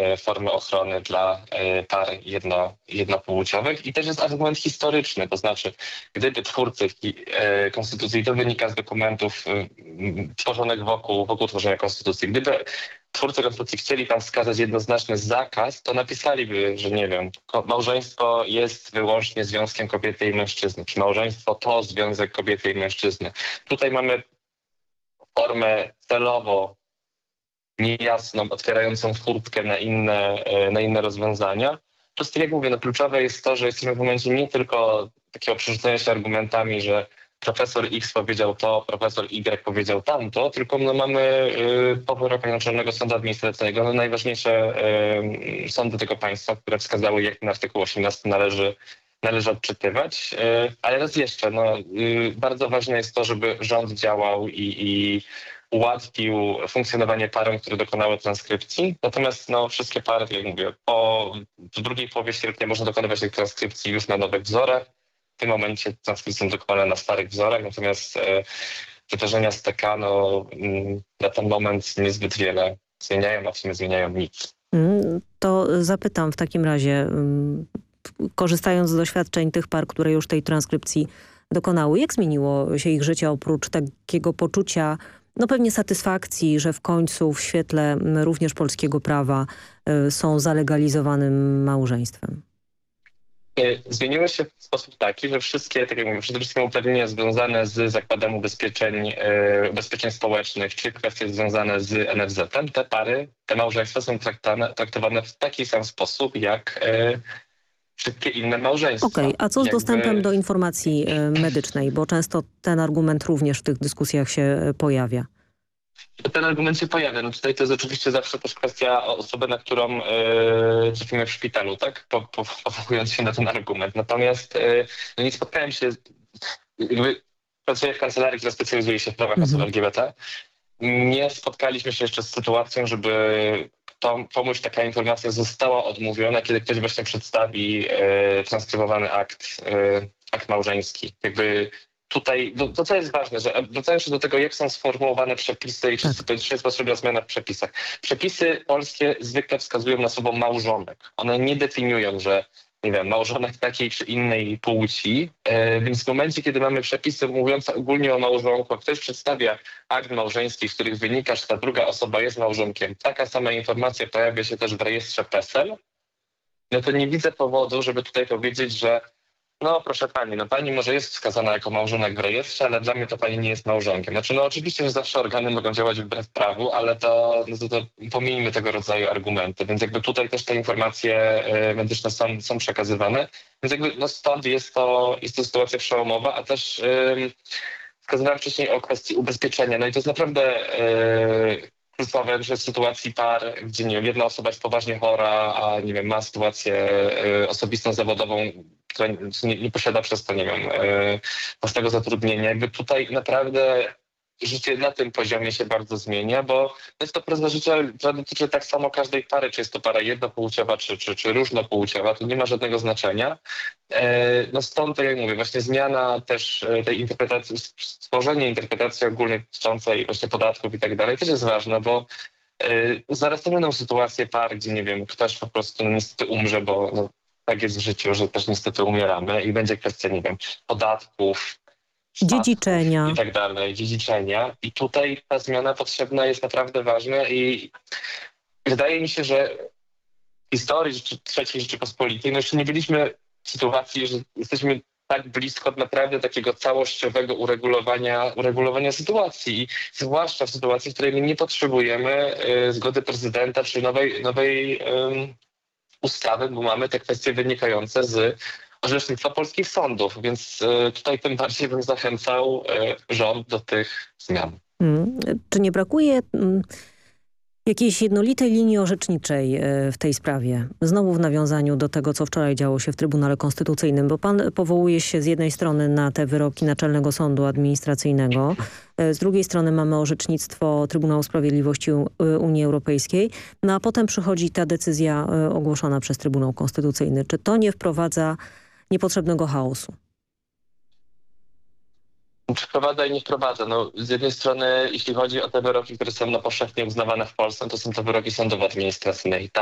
formy ochrony dla par jednopłciowych. I też jest argument historyczny, to znaczy, gdyby twórcy konstytucji, to wynika z dokumentów tworzonych wokół tworzenia konstytucji, gdyby twórcy konstytucji chcieli tam wskazać jednoznaczny zakaz, to napisaliby, że nie wiem, małżeństwo jest wyłącznie związkiem kobiety i mężczyzny, czy małżeństwo to związek kobiety i mężczyzny. Tutaj mamy formę celowo niejasną, otwierającą furtkę na inne rozwiązania. Plus, tak jak mówię, no kluczowe jest to, że jesteśmy w momencie nie tylko takiego przerzucenia się argumentami, że profesor X powiedział to, profesor Y powiedział tamto, tylko no mamy po wyroku Naczelnego Sądu Administracyjnego najważniejsze sądy tego państwa, które wskazały, jak ten artykuł 18 należy odczytywać. Ale raz jeszcze, bardzo ważne jest to, żeby rząd działał i ułatwił funkcjonowanie parom, które dokonały transkrypcji. Natomiast wszystkie pary, jak mówię, w drugiej połowie sierpnia można dokonywać tych transkrypcji już na nowych wzorach. W tym momencie transkrypcje są dokonywane na starych wzorach, natomiast wydarzenia z TK na ten moment niezbyt wiele zmieniają, a w sumie zmieniają nic. To zapytam w takim razie, korzystając z doświadczeń tych par, które już tej transkrypcji dokonały, jak zmieniło się ich życie oprócz takiego poczucia pewnie satysfakcji, że w końcu w świetle również polskiego prawa są zalegalizowanym małżeństwem? Zmieniły się w sposób taki, że wszystkie, tak jak mówię, przede wszystkim uprawnienia związane z Zakładem Ubezpieczeń Społecznych, czy kwestie związane z NFZ-em, te małżeństwa są traktowane w taki sam sposób, jak wszystkie inne małżeństwa. Okej, a co z dostępem do informacji medycznej? Bo często ten argument również w tych dyskusjach się pojawia. Ten argument się pojawia. Tutaj to jest oczywiście zawsze też kwestia osoby, na którą trafimy w szpitalu, tak? Powołując się na ten argument. Natomiast nie spotkałem się, pracuję w kancelarii, która specjalizuje się w prawach osób LGBT. Nie spotkaliśmy się jeszcze z sytuacją, żeby komuś taka informacja została odmówiona, kiedy ktoś właśnie przedstawi transkrybowany akt małżeński. Tutaj, to co jest ważne, że wracając do tego, jak są sformułowane przepisy i czy jest potrzebna zmiana w przepisach. Przepisy polskie zwykle wskazują na słowo małżonek. One nie definiują, że nie wiem, małżonek takiej czy innej płci, więc w momencie, kiedy mamy przepisy mówiące ogólnie o małżonku, a ktoś przedstawia akt małżeński, z których wynika, że ta druga osoba jest małżonkiem, taka sama informacja pojawia się też w rejestrze PESEL, to nie widzę powodu, żeby tutaj powiedzieć, że proszę pani, pani może jest wskazana jako małżonek w rejestrze, ale dla mnie to pani nie jest małżonkiem. Oczywiście, że zawsze organy mogą działać wbrew prawu, ale to pomijmy tego rodzaju argumenty. Więc tutaj też te informacje medyczne są przekazywane. Więc stąd jest to sytuacja przełomowa, a też wskazywałem wcześniej o kwestii ubezpieczenia. I to jest naprawdę kluczowe, że w sytuacji par, gdzie nie wiem, jedna osoba jest poważnie chora, a nie wiem, ma sytuację osobistą, zawodową, która nie posiada przez to, nie wiem, własnego zatrudnienia. Tutaj naprawdę życie na tym poziomie się bardzo zmienia, bo jest to proza życia, która dotyczy tak samo każdej pary, czy jest to para jednopłciowa, czy różnopłciowa, to nie ma żadnego znaczenia. Stąd, tak jak mówię, właśnie zmiana też tej interpretacji, stworzenie interpretacji ogólnej dotyczącej właśnie podatków i tak dalej też jest ważne, bo zaraz będą sytuacje par, gdzie nie wiem, ktoś po prostu niestety umrze, bo tak jest w życiu, że też niestety umieramy i będzie kwestia, nie wiem, podatków, dziedziczenia i tak dalej, dziedziczenia. I tutaj ta zmiana potrzebna jest naprawdę ważna i wydaje mi się, że w historii III Rzeczypospolitej jeszcze nie byliśmy w sytuacji, że jesteśmy tak blisko naprawdę takiego całościowego uregulowania sytuacji. I zwłaszcza w sytuacji, w której my nie potrzebujemy zgody prezydenta czy nowej ustawy, bo mamy te kwestie wynikające z orzecznictwa polskich sądów, więc tutaj tym bardziej bym zachęcał rząd do tych zmian. Czy nie brakuje jakiejś jednolitej linii orzeczniczej w tej sprawie? Znowu w nawiązaniu do tego, co wczoraj działo się w Trybunale Konstytucyjnym, bo pan powołuje się z jednej strony na te wyroki Naczelnego Sądu Administracyjnego, z drugiej strony mamy orzecznictwo Trybunału Sprawiedliwości Unii Europejskiej, a potem przychodzi ta decyzja ogłoszona przez Trybunał Konstytucyjny. Czy to nie wprowadza niepotrzebnego chaosu? Wprowadza i nie wprowadza. Z jednej strony, jeśli chodzi o te wyroki, które są powszechnie uznawane w Polsce, to są to wyroki sądów administracyjnych.